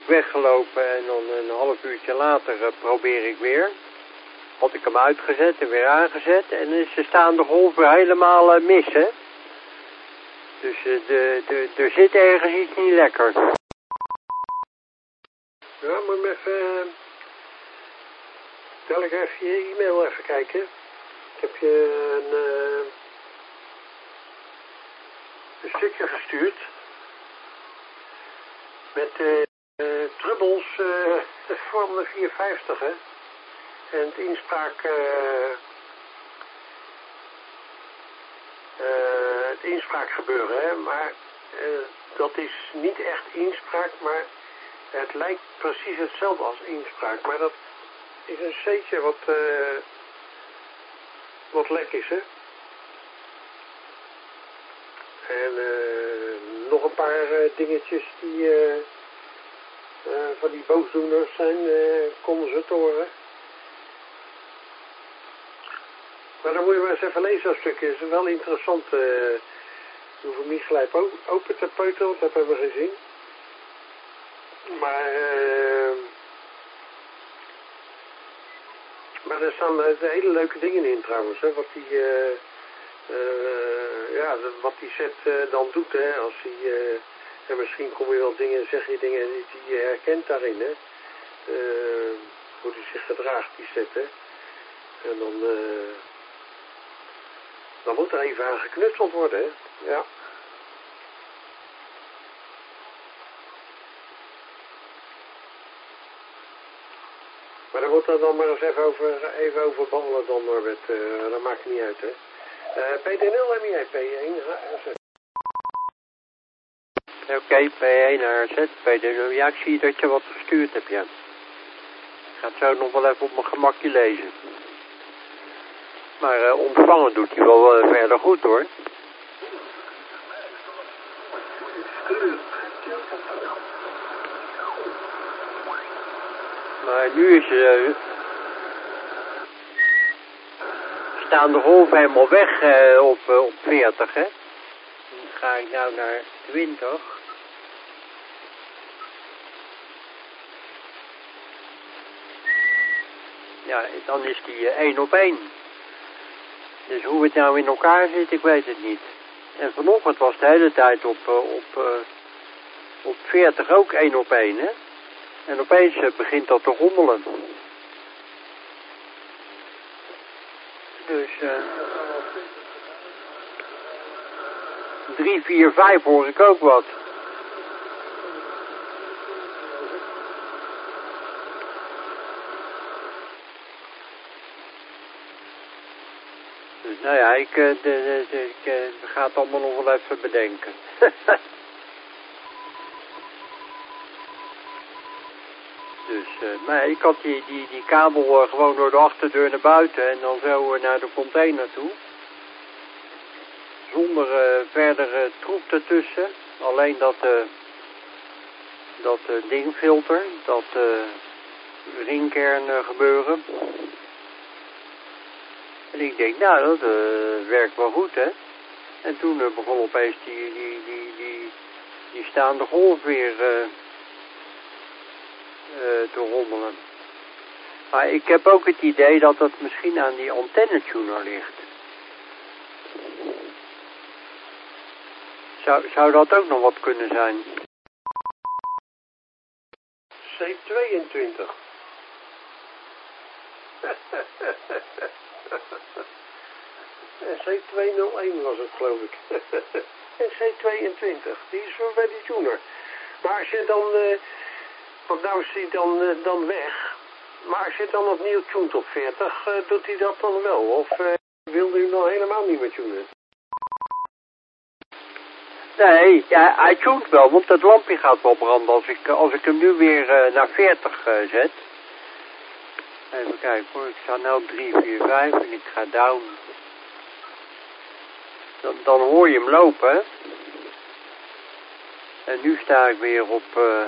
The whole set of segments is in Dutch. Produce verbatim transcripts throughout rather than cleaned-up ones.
weggelopen en dan een half uurtje later uh, probeer ik weer. Had ik hem uitgezet en weer aangezet en dan is de staande golf weer helemaal uh, mis, hè. Dus uh, de, de, er zit ergens iets niet lekker. Ja, moet je even... Uh, tel ik even je e-mail even kijken. Ik heb je een, uh, een stukje gestuurd. Met uh, uh, Troubles uh, Formule vierhonderdvijftig, hè. En het inspraak... Uh, uh, het inspraakgebeuren, hè. Maar uh, dat is niet echt inspraak, maar het lijkt precies hetzelfde als inspraak. Maar dat is een C'tje wat, uh, wat lek is, hè. En uh, nog een paar uh, dingetjes die uh, uh, van die boosdoeners zijn, uh, condensatoren. Maar dan moet je maar eens even lezen dat stukje. Het is wel interessant. Uh, je hoeft hem niet gelijk open te peuteren, dat hebben we gezien. Maar, uh, maar er staan uh, hele leuke dingen in trouwens, hè, wat die, uh, uh, ja, wat die set uh, dan doet, hè, als hij, uh, en misschien kom je wel dingen, zeg je dingen die, die je herkent daarin, hè, uh, hoe hij zich gedraagt, die set, hè, en dan, uh, dan moet er even aan geknutseld worden, hè, ja. Maar daar moet er dan maar eens even over, even over babbelen dan, Norbert. Uh, dat maakt niet uit, hè. Uh, P D nul M I P één H R Z. Oké, okay, P één H R Z, P D nul. Ja, ik zie dat je wat gestuurd hebt, ja. Ik ga het zo nog wel even op mijn gemakje lezen. Maar uh, ontvangen doet hij wel uh, verder goed, hoor. Maar nu is uh, staan de golven helemaal weg uh, op, uh, op veertig, hè. Dan ga ik nou naar twintig. Ja, dan is die uh, één op één. Dus hoe het nou in elkaar zit, ik weet het niet. En vanochtend was de hele tijd op, uh, op, uh, op veertig ook één op één, hè. En opeens uh, begint dat te rommelen. Dus uh, drie, vier, vijf hoor ik ook wat. Dus nou ja, ik, uh, de, de, de, ik uh, ga het allemaal nog wel even bedenken. Dus, uh, maar ik had die, die, die kabel uh, gewoon door de achterdeur naar buiten en dan zo uh, naar de container toe. Zonder uh, verdere troep ertussen. Alleen dat, uh, dat uh, dingfilter, dat uh, ringkern uh, gebeuren. En ik denk, nou, dat uh, werkt wel goed, hè. En toen uh, begon opeens die, die, die, die, die staande golf weer... Uh, Uh, te rommelen. Maar ik heb ook het idee dat dat misschien aan die antennetuner ligt. Zou, zou dat ook nog wat kunnen zijn? C tweeëntwintig. C tweehonderdéén was het, geloof ik. En C tweeëntwintig, die is voor bij die tuner. Maar als je dan... Uh, Want nou is hij dan, uh, dan weg. Maar als je dan opnieuw tunt op veertig, uh, doet hij dat dan wel? Of uh, wil hij nog helemaal niet meer tunen? Nee, ja, hij tunt wel, want dat lampje gaat wel branden als ik, als ik hem nu weer uh, naar veertig uh, zet. Even kijken hoor, ik sta nu op drie, vier, vijf en ik ga down. Dan, dan hoor je hem lopen, hè. En nu sta ik weer op... Uh,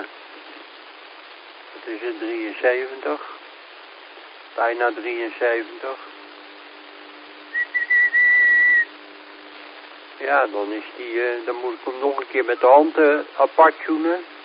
is het drieënzeventig, bijna drieënzeventig. Ja, dan is die, uh, dan moet ik hem nog een keer met de hand uh, apart tunen.